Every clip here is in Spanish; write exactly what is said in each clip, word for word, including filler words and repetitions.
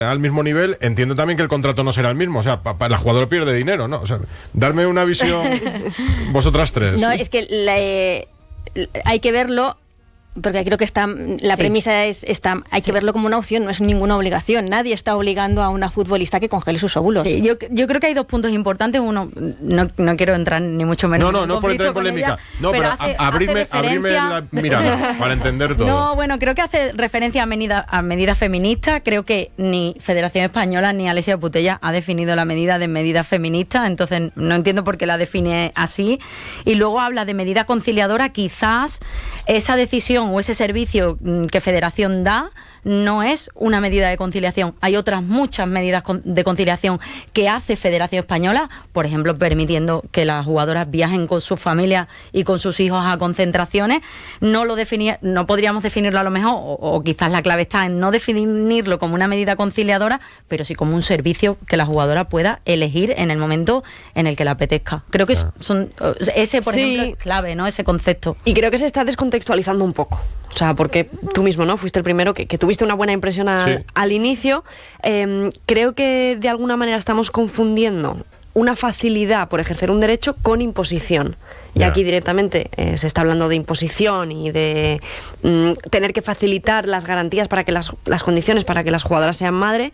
al mismo nivel, entiendo también que el contrato no será el mismo. O sea, pa, pa, la jugadora pierde dinero, ¿no? O sea, darme una visión vosotras tres. No, es que la, eh, hay que verlo, porque creo que está la sí. premisa es está hay sí. que verlo como una opción, no es ninguna obligación. Nadie está obligando a una futbolista que congele sus óvulos. Sí, yo, yo creo que hay dos puntos importantes. Uno, no, no quiero entrar ni mucho menos no, no, en no por entrar en polémica. Ella, no, pero, pero hace, a, abrirme, hace referencia... abrirme la mirada para entender todo. No, bueno, creo que hace referencia a, medida, a medidas feministas. Creo que ni Federación Española ni Alexia Putellas ha definido la medida de medidas feministas, entonces no entiendo por qué la define así. Y luego habla de medida conciliadora. Quizás esa decisión o ese servicio que Federación da no es una medida de conciliación. Hay otras muchas medidas de conciliación que hace Federación Española, por ejemplo, permitiendo que las jugadoras viajen con sus familias y con sus hijos a concentraciones. No lo definir, no podríamos definirlo a lo mejor, o, o quizás la clave está en no definirlo como una medida conciliadora, pero sí como un servicio que la jugadora pueda elegir en el momento en el que le apetezca. Creo que Ah. son ese, por Sí. ejemplo, es clave, ¿no? Ese concepto. Y creo que se está descontextualizando un poco. O sea, porque tú mismo, ¿no? Fuiste el primero que, que tuviste una buena impresión al, Sí. al inicio. Eh, creo que de alguna manera estamos confundiendo una facilidad por ejercer un derecho con imposición. Y Ya. aquí directamente eh, se está hablando de imposición y de mm, tener que facilitar las garantías para que las, las condiciones para que las jugadoras sean madre,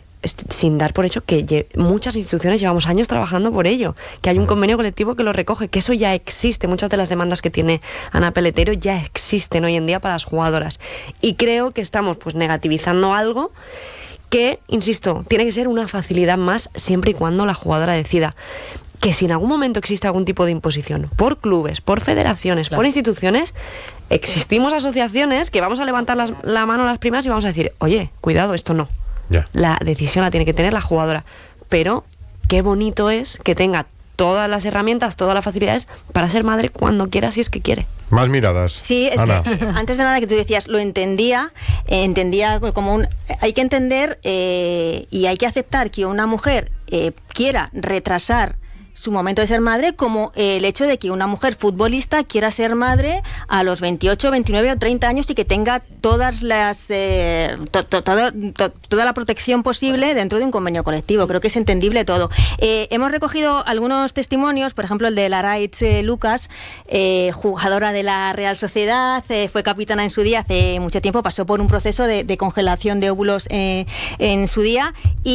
sin dar por hecho que lle- muchas instituciones llevamos años trabajando por ello, que hay un convenio colectivo que lo recoge, que eso ya existe. Muchas de las demandas que tiene Ana Peletero ya existen hoy en día para las jugadoras, y creo que estamos pues negativizando algo que, insisto, tiene que ser una facilidad más siempre y cuando la jugadora decida. Que si en algún momento existe algún tipo de imposición por clubes, por federaciones, Claro. por instituciones, existimos asociaciones que vamos a levantar las- la mano las primeras y vamos a decir, oye, cuidado, esto no. Ya. La decisión la tiene que tener la jugadora. Pero qué bonito es que tenga todas las herramientas, todas las facilidades para ser madre cuando quiera, si es que quiere. Más miradas. Sí, es Ana. que antes de nada que tú decías, lo entendía, eh, entendía como un... Hay que entender eh, y hay que aceptar que una mujer eh, quiera retrasar su momento de ser madre, como el hecho de que una mujer futbolista quiera ser madre a los veintiocho, veintinueve o treinta años y que tenga todas las eh, to, to, todo, to, toda la protección posible dentro de un convenio colectivo. Creo que es entendible todo. Eh, hemos recogido algunos testimonios, por ejemplo el de Larraitz eh, Lucas, eh, jugadora de la Real Sociedad, eh, fue capitana en su día hace mucho tiempo, pasó por un proceso de, de congelación de óvulos eh, en su día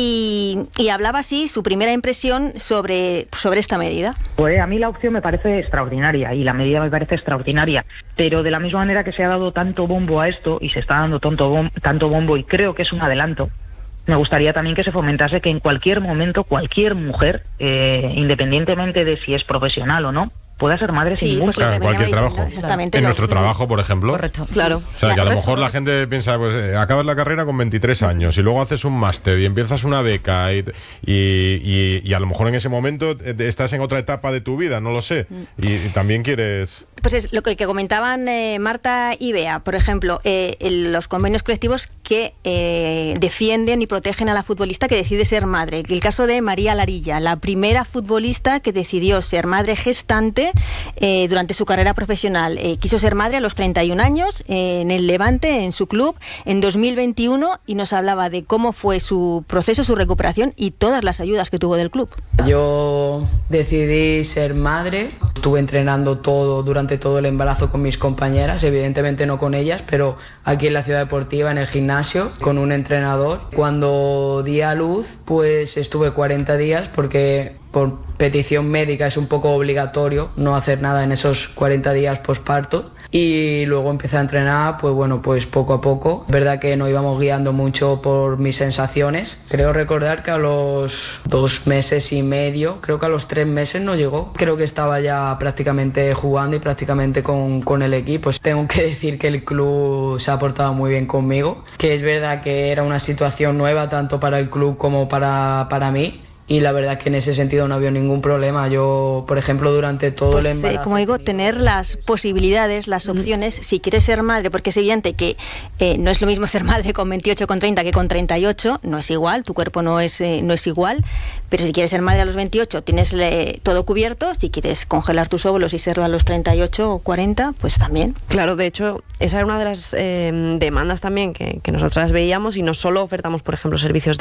y, y hablaba así su primera impresión sobre, sobre esta medida. Pues a mí la opción me parece extraordinaria y la medida me parece extraordinaria, pero de la misma manera que se ha dado tanto bombo a esto y se está dando tanto bombo, tanto bombo y creo que es un adelanto, me gustaría también que se fomentase que en cualquier momento cualquier mujer, eh, independientemente de si es profesional o no, pueda ser madre Sí, sin ningún pues lo Claro, que en cualquier venía trabajo. diciendo, exactamente En lo- nuestro trabajo, por ejemplo. Correcto. Claro. O sea, que a lo Claro, mejor esto- la gente piensa, pues eh, acabas la carrera con veintitrés años y luego haces un máster y empiezas una beca y, y, y, y a lo mejor en ese momento eh, estás en otra etapa de tu vida, no lo sé. Y, y también quieres... Pues es lo que, que comentaban eh, Marta y Bea, por ejemplo, eh, el- los convenios colectivos que eh, defienden y protegen a la futbolista que decide ser madre. El caso de María Larilla, la primera futbolista que decidió ser madre gestante eh, durante su carrera profesional. Eh, quiso ser madre a los treinta y un años eh, en el Levante, en su club, en dos mil veintiuno, y nos hablaba de cómo fue su proceso, su recuperación y todas las ayudas que tuvo del club. Yo decidí ser madre, estuve entrenando todo durante todo el embarazo con mis compañeras, evidentemente no con ellas, pero aquí en la ciudad deportiva, en el gimnasio, con un entrenador. Cuando di a luz, pues estuve cuarenta días porque por petición médica es un poco obligatorio no hacer nada en esos cuarenta días posparto. Y luego empecé a entrenar, pues bueno, pues poco a poco. Es verdad que nos íbamos guiando mucho por mis sensaciones. Creo recordar que a los dos meses y medio, creo que a los tres meses no llegó. Creo que estaba ya prácticamente jugando y prácticamente con, con el equipo. Pues tengo que decir que el club se ha portado muy bien conmigo. Que es verdad que era una situación nueva tanto para el club como para, para mí. y la verdad que en ese sentido no había ningún problema. Yo, por ejemplo, durante todo pues, el embarazo... Eh, como digo, tener las posibilidades, las opciones, mm. si quieres ser madre, porque es evidente que eh, no es lo mismo ser madre con veintiocho, con treinta que con treinta y ocho, no es igual, tu cuerpo no es, eh, no es igual, pero si quieres ser madre a los veintiocho, tienes eh, todo cubierto, si quieres congelar tus óvulos y serlo a los treinta y ocho o cuarenta, pues también. Claro, de hecho, esa era una de las eh, demandas también que, que nosotras veíamos, y no solo ofertamos, por ejemplo, servicios